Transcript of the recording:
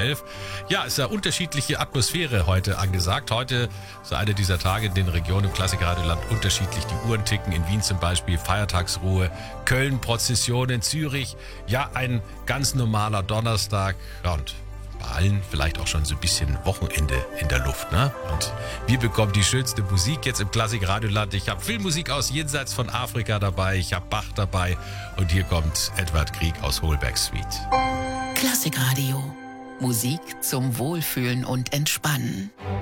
11. Ja, ist ja unterschiedliche Atmosphäre heute angesagt. Heute ist einer dieser Tage in den Regionen im Klassikradioland unterschiedlich. Die Uhren ticken, in Wien zum Beispiel Feiertagsruhe, Köln Prozessionen, Zürich. Ja, ein ganz normaler Donnerstag. Ja, und bei allen vielleicht auch schon so ein bisschen Wochenende in der Luft, ne? Und wir bekommen die schönste Musik jetzt im Klassikradioland. Ich habe Filmmusik aus Jenseits von Afrika dabei, ich habe Bach dabei und hier kommt Edward Grieg aus Holberg Suite. Klassikradio. Musik zum Wohlfühlen und Entspannen.